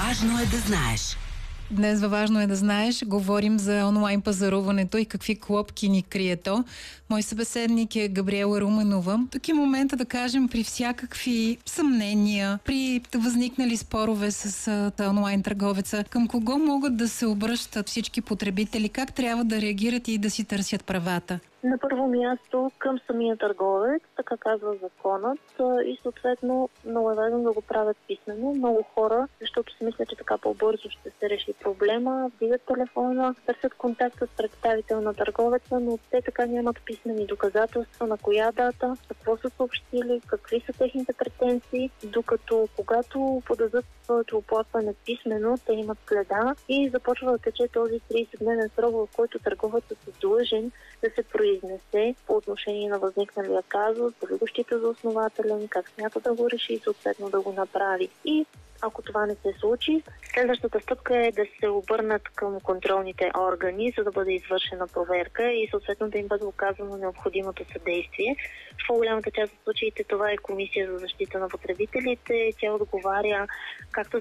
Важно е да знаеш. Днес Важно е да знаеш, говорим за онлайн пазаруването и какви клопки ни крие то. Мой събеседник е Габриела Руменова. Тук е момента да кажем при всякакви съмнения, при възникнали спорове с онлайн търговеца, към кого могат да се обръщат всички потребители, как трябва да реагират и да си търсят правата? На първо място към самия търговец, така казва законът, и съответно много е важно да го правят писмено. Много хора, защото си мислят, че така по-бързо ще се реши проблема, вдигат телефона, търсят контакт с представител на търговеца, но те така нямат писмени доказателства на коя дата, какво са съобщили, какви са техните претенции, докато когато подадат своето оплакване писмено, те имат следа и започва да тече този 30-дневен срок, в който търговецът е длъжен да се произнесе по отношение на възникналия казус, дали го счита за основателен, как смята да го реши и съответно да го направи. И ако това не се случи, следващата стъпка е да се обърнат към контролните органи, за да бъде извършена проверка и съответно да им бъде оказано необходимото съдействие. В по-голямата част от случаите това е Комисия за защита на потребителите. Тя отговаря както